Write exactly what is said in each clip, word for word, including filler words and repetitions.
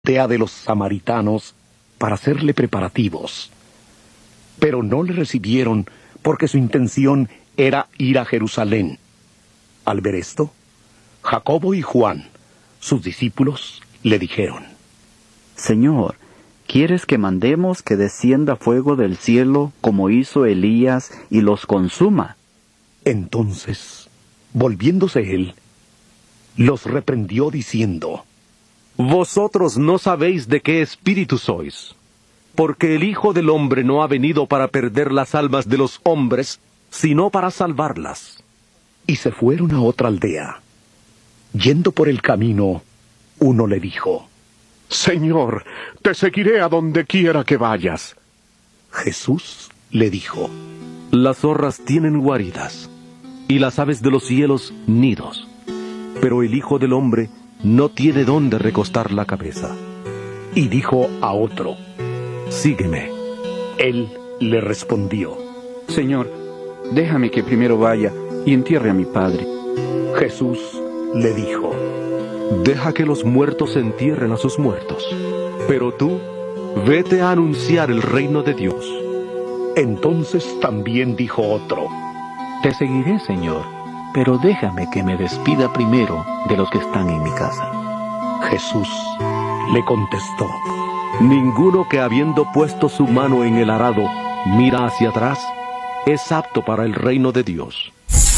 aldea de los samaritanos para hacerle preparativos. Pero no le recibieron porque su intención era ir a Jerusalén. Al ver esto, Jacobo y Juan, sus discípulos, le dijeron: Señor, ¿quieres que mandemos que descienda fuego del cielo como hizo Elías y los consuma? Entonces, volviéndose él, los reprendió diciendo: Vosotros no sabéis de qué espíritu sois, porque el Hijo del Hombre no ha venido para perder las almas de los hombres, sino para salvarlas. Y se fueron a otra aldea. Yendo por el camino, uno le dijo: Señor, te seguiré a donde quiera que vayas. Jesús le dijo: Las zorras tienen guaridas, y las aves de los cielos nidos, pero el Hijo del Hombre no tiene dónde recostar la cabeza. Y dijo a otro: Sígueme. Él le respondió: Señor, déjame que primero vaya y entierre a mi padre. Jesús le dijo: Deja que los muertos entierren a sus muertos, pero tú, vete a anunciar el reino de Dios. Entonces también dijo otro: Te seguiré, Señor, pero déjame que me despida primero de los que están en mi casa. Jesús le contestó: Ninguno que habiendo puesto su mano en el arado mira hacia atrás, es apto para el reino de Dios.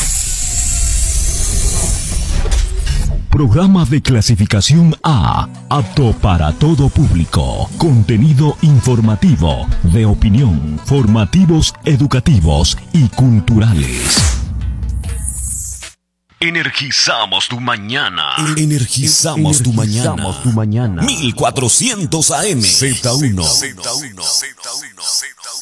Programa de clasificación A, apto para todo público. Contenido informativo, de opinión, formativos, educativos y culturales. Energizamos tu mañana. Energizamos, tu mañana. Energizamos tu mañana. mil cuatrocientos A M. Z uno. Z uno. Z uno.